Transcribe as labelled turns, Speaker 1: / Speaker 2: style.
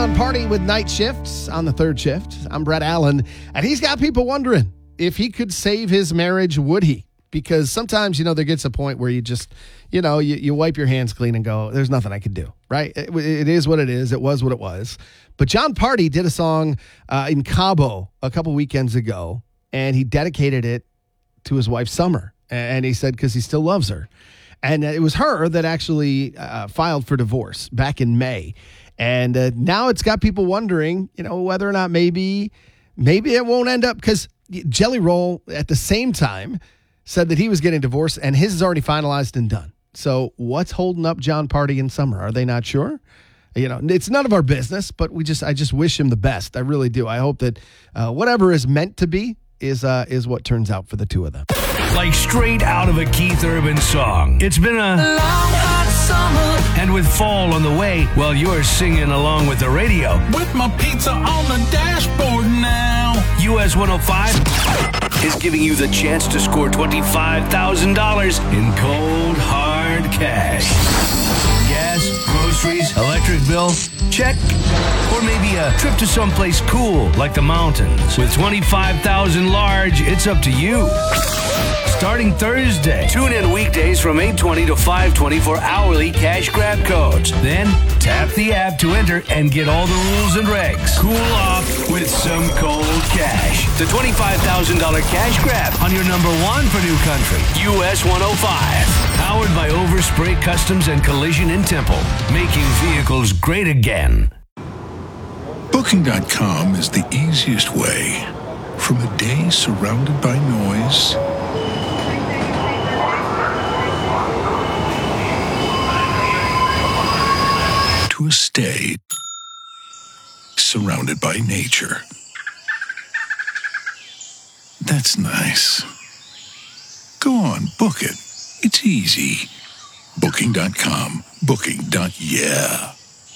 Speaker 1: John Party with Night Shifts on the third shift. I'm Brett Allen, and he's got people wondering if he could save his marriage, would he? Because sometimes, there gets a point where you just, you wipe your hands clean and go, there's nothing I can do, right? It is what it is. It was what it was. But John Party did a song in Cabo a couple weekends ago, and he dedicated it to his wife, Summer. And he said, because he still loves her. And it was her that actually filed for divorce back in May. And now it's got people wondering, whether or not maybe it won't end up, because Jelly Roll at the same time said that he was getting divorced and his is already finalized and done. So what's holding up John Party and Summer? Are they not sure? It's none of our business, but I just wish him the best. I really do. I hope that whatever is meant to be is what turns out for the two of them.
Speaker 2: Like straight out of a Keith Urban song. It's been a long, hot summer. And with fall on the way, well, you're singing along with the radio.
Speaker 3: With my pizza on the dashboard now.
Speaker 2: US 105 is giving you the chance to score $25,000 in cold, hard cash. Gas, groceries, electric bill, check. Or maybe a trip to someplace cool like the mountains. With $25,000 large, it's up to you. Starting Thursday, tune in weekdays from 8:20 to 5:20 for hourly cash grab codes. Then tap the app to enter and get all the rules and regs. Cool off with some cold cash. The $25,000 cash grab on your number one for New Country, US 105. Powered by Overspray Customs and Collision in Temple, making vehicles great again.
Speaker 4: Booking.com is the easiest way from a day surrounded by noise to a stay surrounded by nature. That's nice. Go on, book it. It's easy. Booking.com. Booking.yeah.